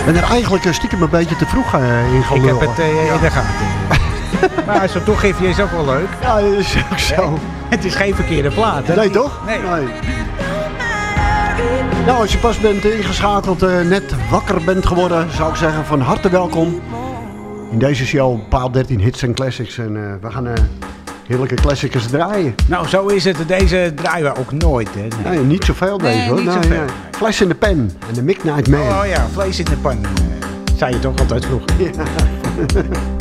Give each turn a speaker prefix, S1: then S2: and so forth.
S1: ben er eigenlijk stiekem een beetje te vroeg in gaan
S2: Ik heb
S1: lullen.
S2: het in de gaten. Maar zo'n toegiftje is ook wel leuk.
S1: Ja, dat is ook zo.
S2: Het is geen verkeerde plaat, hè?
S1: Nee, toch?
S2: Nee.
S1: Nou, als je pas bent ingeschakeld, net wakker bent geworden, zou ik zeggen van harte welkom. In deze show Paal 13 Hits en Classics. En we gaan heerlijke classics draaien.
S2: Nou, zo is het. Deze draaien we ook nooit, hè?
S1: Nee, niet zoveel deze hoor.
S2: niet zoveel.
S1: Flash in the Pan en de Midnight Man.
S2: Oh ja, vlees in de pan. Zei je toch altijd vroeger.
S1: Ja.